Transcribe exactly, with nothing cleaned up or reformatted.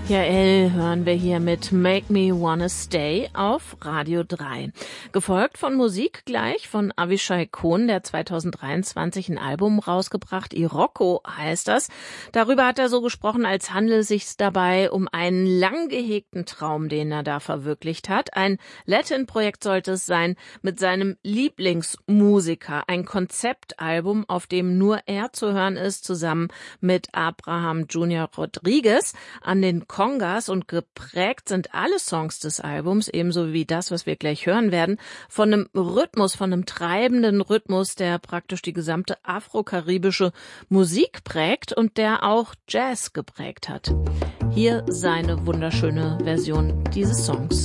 Ja, Elle hören wir hier mit Make Me Wanna Stay auf Radio drei. Gefolgt von Musik gleich von Avishai Cohn, der zweitausenddreiundzwanzig ein Album rausgebracht, Iroko heißt das. Darüber hat er so gesprochen, als handele es sich dabei um einen lang gehegten Traum, den er da verwirklicht hat. Ein Latin-Projekt sollte es sein mit seinem Lieblingsmusiker. Ein Konzeptalbum, auf dem nur er zu hören ist, zusammen mit Abraham Junior Rodriguez an den Congas, und geprägt sind alle Songs des Albums, ebenso wie das, was wir gleich hören werden, von einem Rhythmus, von einem treibenden Rhythmus, der praktisch die gesamte afrokaribische Musik prägt und der auch Jazz geprägt hat. Hier seine wunderschöne Version dieses Songs.